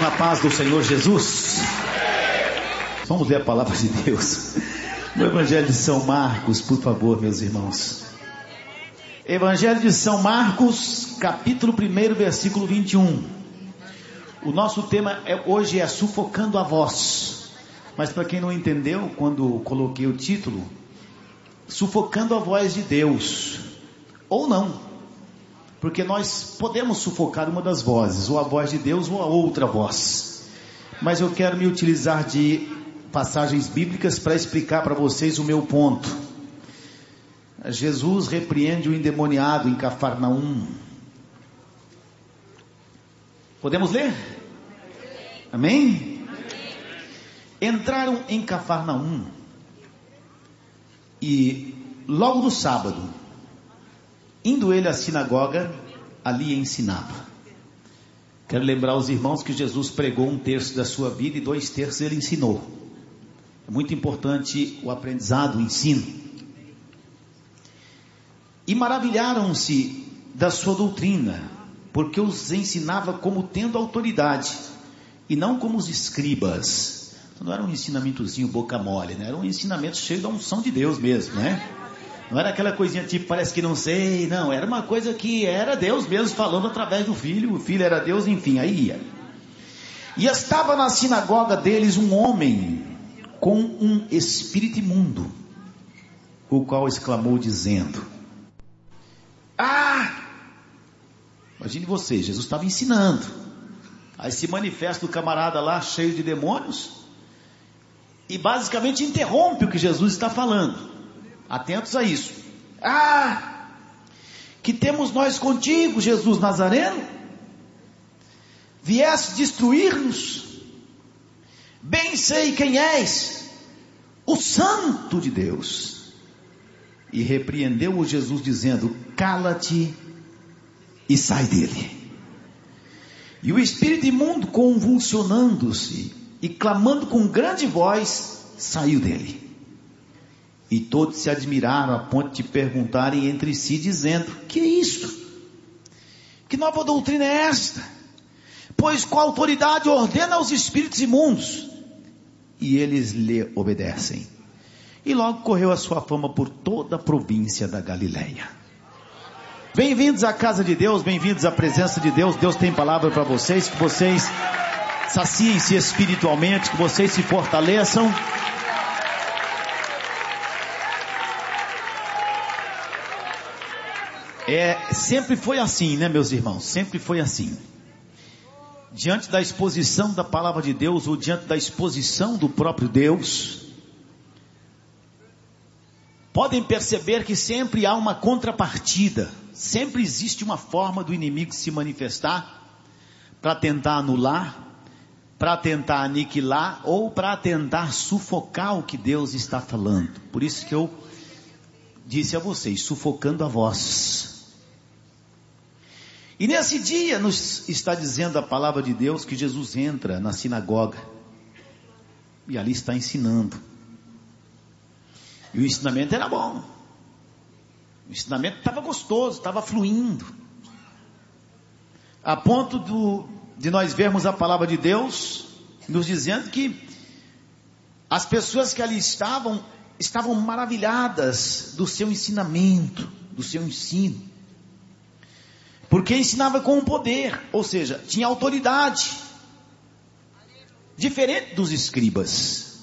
na paz do Senhor Jesus. Vamos ler a palavra de Deus no Evangelho de São Marcos, por favor, meus irmãos. Evangelho de São Marcos, capítulo 1, versículo 21. O nosso tema hoje é sufocando a voz. Mas para quem não entendeu, quando coloquei o título, sufocando a voz de Deus, ou não. Porque nós podemos sufocar uma das vozes, ou a voz de Deus ou a outra voz. Mas eu quero me utilizar de passagens bíblicas para explicar para vocês o meu ponto. Jesus repreende o endemoniado em Cafarnaum. Podemos ler? Amém? Entraram em Cafarnaum e logo no sábado, indo ele à sinagoga, ali ensinava. Quero lembrar aos irmãos que Jesus pregou 1/3 da sua vida e 2/3 ele ensinou. É muito importante o aprendizado, o ensino. E maravilharam-se da sua doutrina, porque os ensinava como tendo autoridade, e não como os escribas. Então, não era um ensinamentozinho boca mole, né? Era um ensinamento cheio da unção de Deus mesmo, né? Não era aquela coisinha tipo, parece que não sei, não, era uma coisa que era Deus mesmo falando através do Filho, o Filho era Deus, enfim, aí ia. E estava na sinagoga deles um homem com um espírito imundo, o qual exclamou dizendo, imagine você, Jesus estava ensinando, aí se manifesta o camarada lá cheio de demônios, e basicamente interrompe o que Jesus está falando. Atentos a isso. Que temos nós contigo, Jesus Nazareno? Vieste destruir-nos? Bem sei quem és, o Santo de Deus. E repreendeu-o Jesus dizendo, cala-te e sai dele. E o espírito imundo, convulsionando-se e clamando com grande voz, saiu dele. E todos se admiraram a ponto de perguntarem entre si, dizendo, que é isso? Que nova doutrina é esta? Pois com autoridade ordena aos espíritos imundos, e eles lhe obedecem. E logo correu a sua fama por toda a província da Galileia. Bem-vindos à casa de Deus, bem-vindos à presença de Deus. Deus tem palavra para vocês, que vocês saciem-se espiritualmente, que vocês se fortaleçam. Sempre foi assim, né, meus irmãos? Sempre foi assim. Diante da exposição da palavra de Deus, ou diante da exposição do próprio Deus, podem perceber que sempre há uma contrapartida. Sempre existe uma forma do inimigo se manifestar para tentar anular, para tentar aniquilar ou para tentar sufocar o que Deus está falando. Por isso que eu disse a vocês, sufocando a voz. E nesse dia nos está dizendo a palavra de Deus que Jesus entra na sinagoga e ali está ensinando. E o ensinamento era bom. O ensinamento estava gostoso, estava fluindo. A ponto de nós vermos a palavra de Deus nos dizendo que as pessoas que ali estavam maravilhadas do seu ensinamento, do seu ensino. Porque ensinava com poder, ou seja, tinha autoridade, diferente dos escribas.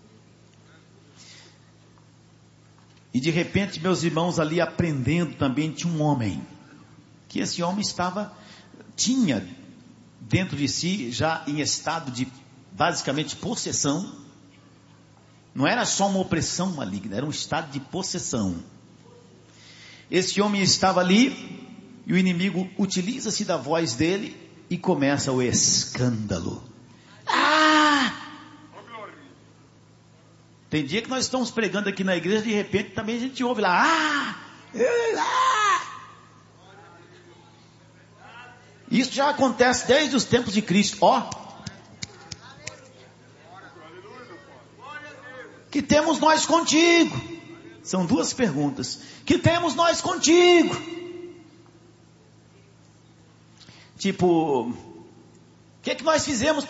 E de repente, meus irmãos, ali aprendendo também, tinha um homem, que esse homem tinha dentro de si, já em estado de, basicamente, possessão. Não era só uma opressão maligna, era um estado de possessão. Esse homem estava ali, e o inimigo utiliza-se da voz dele e começa o escândalo. Tem dia que nós estamos pregando aqui na igreja, de repente também a gente ouve lá. Isso já acontece desde os tempos de Cristo. Que temos nós contigo? São duas perguntas. Que temos nós contigo? Tipo, o que nós fizemos